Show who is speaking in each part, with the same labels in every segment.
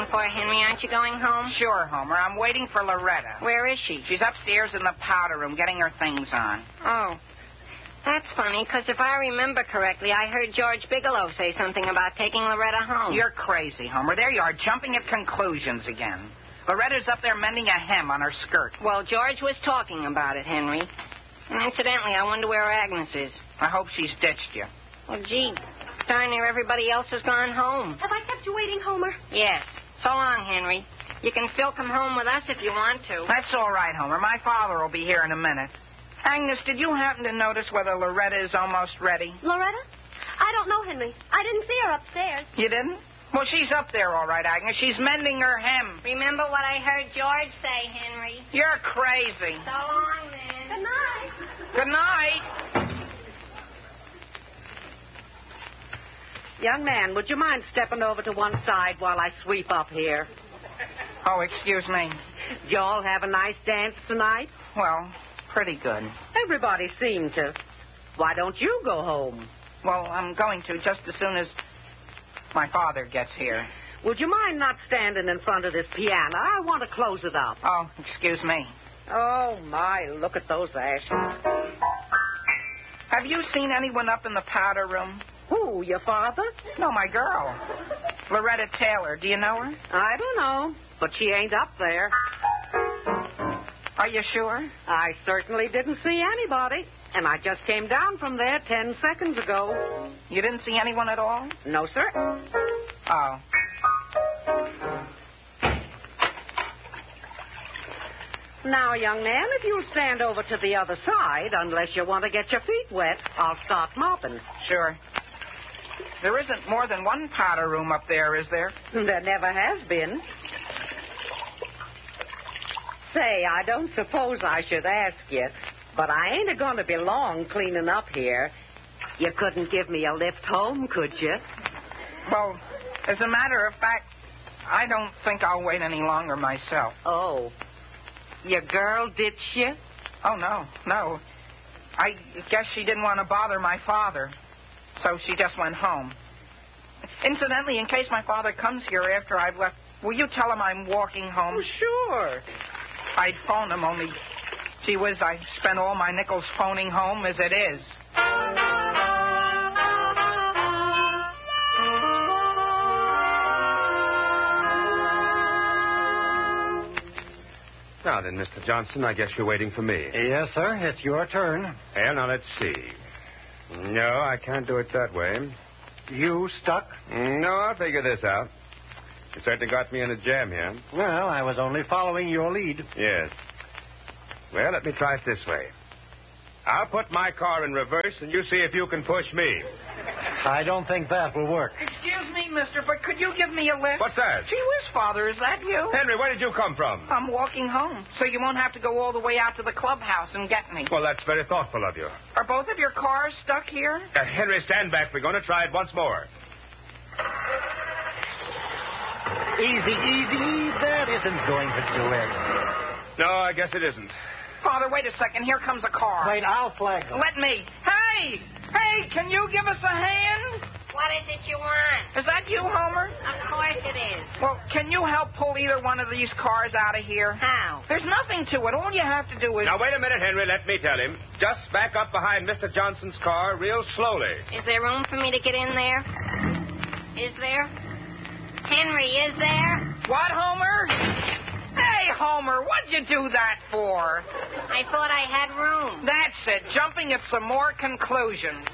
Speaker 1: waiting for, Henry? Aren't you going home?
Speaker 2: Sure, Homer. I'm waiting for Loretta.
Speaker 1: Where is she?
Speaker 2: She's upstairs in the powder room getting her things on.
Speaker 1: Oh. That's funny, because if I remember correctly, I heard George Bigelow say something about taking Loretta home.
Speaker 2: You're crazy, Homer. There you are, jumping at conclusions again. Loretta's up there mending a hem on her skirt.
Speaker 1: Well, George was talking about it, Henry. And incidentally, I wonder where Agnes is.
Speaker 2: I hope she's ditched you.
Speaker 1: Well, gee, darn near everybody else has gone home.
Speaker 3: Have I kept you waiting, Homer?
Speaker 1: Yes. So long, Henry. You can still come home with us if you want to.
Speaker 2: That's all right, Homer. My father will be here in a minute. Agnes, did you happen to notice whether Loretta is almost ready?
Speaker 3: Loretta? I don't know, Henry. I didn't see her upstairs.
Speaker 2: You didn't? Well, she's up there all right, Agnes. She's mending her hem.
Speaker 1: Remember what I heard George say, Henry.
Speaker 2: You're crazy.
Speaker 1: So long, then.
Speaker 3: Good night.
Speaker 2: Good night.
Speaker 4: Young man, would you mind stepping over to one side while I sweep up here?
Speaker 2: Oh, excuse me.
Speaker 4: Did you all have a nice dance tonight?
Speaker 2: Well, pretty good.
Speaker 4: Everybody seemed to. Why don't you go home?
Speaker 2: Well, I'm going to just as soon as my father gets here.
Speaker 4: Would you mind not standing in front of this piano? I want to close it up.
Speaker 2: Oh, excuse me.
Speaker 4: Oh, my, look at those ashes.
Speaker 2: Have you seen anyone up in the powder room?
Speaker 4: Who, your father?
Speaker 2: No, my girl. Loretta Taylor. Do you know her?
Speaker 4: I don't know, but she ain't up there.
Speaker 2: Are you sure?
Speaker 4: I certainly didn't see anybody, and I just came down from there 10 seconds ago.
Speaker 2: You didn't see anyone at all?
Speaker 4: No, sir.
Speaker 2: Oh.
Speaker 4: Now, young man, if you'll stand over to the other side, unless you want to get your feet wet, I'll start mopping.
Speaker 2: Sure. There isn't more than one powder room up there, is there?
Speaker 4: There never has been. Say, I don't suppose I should ask you, but I ain't going to be long cleaning up here. You couldn't give me a lift home, could you?
Speaker 2: Well, as a matter of fact, I don't think I'll wait any longer myself.
Speaker 4: Oh. Your girl ditched you?
Speaker 2: Oh, no. I guess she didn't want to bother my father, so she just went home. Incidentally, in case my father comes here after I've left, will you tell him I'm walking home?
Speaker 4: Oh, sure.
Speaker 2: I'd phone him, only, gee whiz, I spent all my nickels phoning home as it is.
Speaker 5: Now then, Mr. Johnson, I guess you're waiting for me.
Speaker 6: Yes, sir. It's your turn.
Speaker 5: Well, now let's see. No, I can't do it that way.
Speaker 6: You stuck?
Speaker 5: No, I'll figure this out. You certainly got me in a jam here.
Speaker 6: Well, I was only following your lead.
Speaker 5: Yes. Well, let me try it this way. I'll put my car in reverse, and you see if you can push me.
Speaker 6: I don't think that will work.
Speaker 2: Excuse me, mister, but could you give me a lift?
Speaker 5: What's that?
Speaker 2: Gee whiz, Father, is that you?
Speaker 5: Henry, where did you come from?
Speaker 2: I'm walking home, so you won't have to go all the way out to the clubhouse and get me.
Speaker 5: Well, that's very thoughtful of you.
Speaker 2: Are both of your cars stuck here?
Speaker 5: Henry, stand back. We're going to try it once more.
Speaker 6: Easy. That isn't going to do it.
Speaker 5: No, I guess it isn't.
Speaker 2: Father, wait a second. Here comes a car.
Speaker 6: Wait, I'll flag them.
Speaker 2: Let me. Hey, can you give us a hand?
Speaker 1: What is it you want?
Speaker 2: Is that you, Homer?
Speaker 1: Of course it is.
Speaker 2: Well, can you help pull either one of these cars out of here?
Speaker 1: How?
Speaker 2: There's nothing to it. All you have to do is...
Speaker 5: Now, wait a minute, Henry. Let me tell him. Just back up behind Mr. Johnson's car real slowly.
Speaker 1: Is there room for me to get in there? Is there? Henry, is there?
Speaker 2: What, Homer? Hey, Homer, what'd you do that for?
Speaker 1: I thought I had room.
Speaker 2: That's it. Jumping at some more conclusions.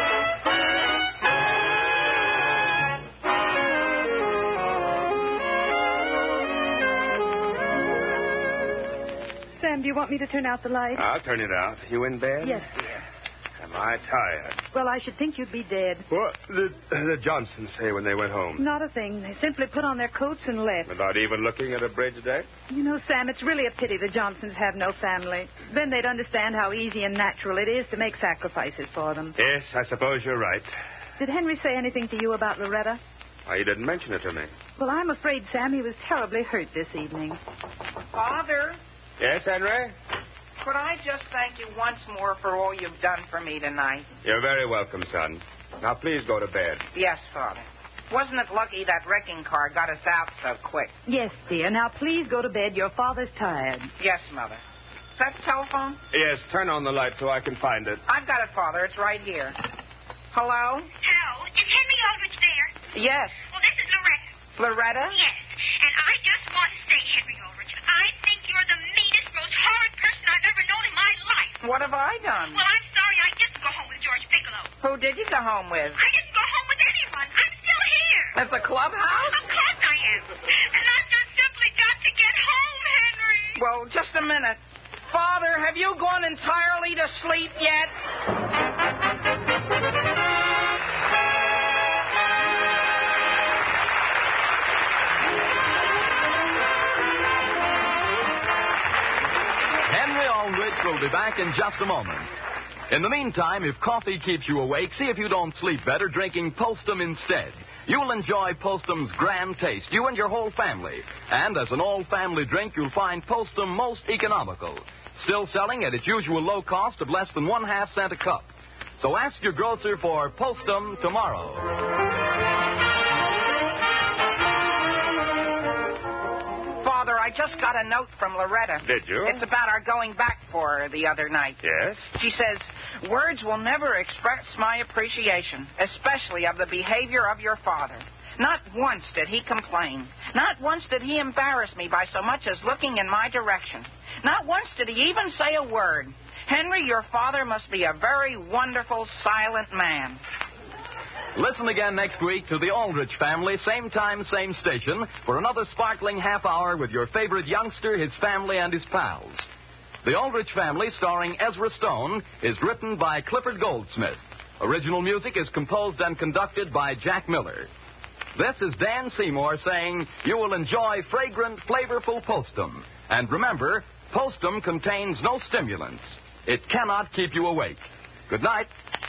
Speaker 7: Sam, do you want me to turn out the light?
Speaker 5: I'll turn it out. You in bed?
Speaker 7: Yes, dear.
Speaker 5: Am I tired?
Speaker 7: Well, I should think you'd be dead.
Speaker 5: What did the Johnsons say when they went home?
Speaker 7: Not a thing. They simply put on their coats and left.
Speaker 5: Without even looking at a bridge deck?
Speaker 7: You know, Sam, it's really a pity the Johnsons have no family. Then they'd understand how easy and natural it is to make sacrifices for them.
Speaker 5: Yes, I suppose you're right.
Speaker 7: Did Henry say anything to you about Loretta?
Speaker 5: Why, you didn't mention it to me.
Speaker 7: Well, I'm afraid, Sam, he was terribly hurt this evening.
Speaker 2: Father,
Speaker 5: Yes, Henry?
Speaker 2: could I just thank you once more for all you've done for me tonight?
Speaker 5: You're very welcome, son. Now, please go to bed.
Speaker 2: Yes, Father. Wasn't it lucky that wrecking car got us out so quick?
Speaker 7: Yes, dear. Now, please go to bed. Your father's tired.
Speaker 2: Yes, Mother. Is that the telephone?
Speaker 5: Yes, turn on the light so I can find it.
Speaker 2: I've got it, Father. It's right here. Hello?
Speaker 8: Hello, is Henry Aldrich there?
Speaker 2: Yes.
Speaker 8: Well, this is Loretta.
Speaker 2: Loretta?
Speaker 8: Yes, and I just want to say, Henry Aldrich, I think you're the meanest, most horrid person I've ever known in my life.
Speaker 2: What have I done?
Speaker 8: Well, I'm sorry I didn't go home with George Bigelow.
Speaker 2: Who did you go home with?
Speaker 8: I didn't go home with anyone. I'm still here.
Speaker 2: At the clubhouse?
Speaker 8: Of course I am. And I've just simply got to get home, Henry.
Speaker 2: Well, just a minute. Father, have you gone entirely to sleep yet?
Speaker 9: Henry Aldrich will be back in just a moment. In the meantime, if coffee keeps you awake, see if you don't sleep better drinking Postum instead. You'll enjoy Postum's grand taste, you and your whole family. And as an all-family drink, you'll find Postum most economical. Still selling at its usual low cost of less than 1/2 cent a cup. So ask your grocer for Postum tomorrow.
Speaker 2: Father, I just got a note from Loretta.
Speaker 5: Did you?
Speaker 2: It's about our going back for her the other night.
Speaker 5: Yes?
Speaker 2: She says, words will never express my appreciation, especially of the behavior of your father. Not once did he complain. Not once did he embarrass me by so much as looking in my direction. Not once did he even say a word. Henry, your father must be a very wonderful, silent man.
Speaker 9: Listen again next week to the Aldrich family, same time, same station, for another sparkling half hour with your favorite youngster, his family, and his pals. The Aldrich family, starring Ezra Stone, is written by Clifford Goldsmith. Original music is composed and conducted by Jack Miller. This is Dan Seymour saying you will enjoy fragrant, flavorful Postum. And remember, Postum contains no stimulants. It cannot keep you awake. Good night.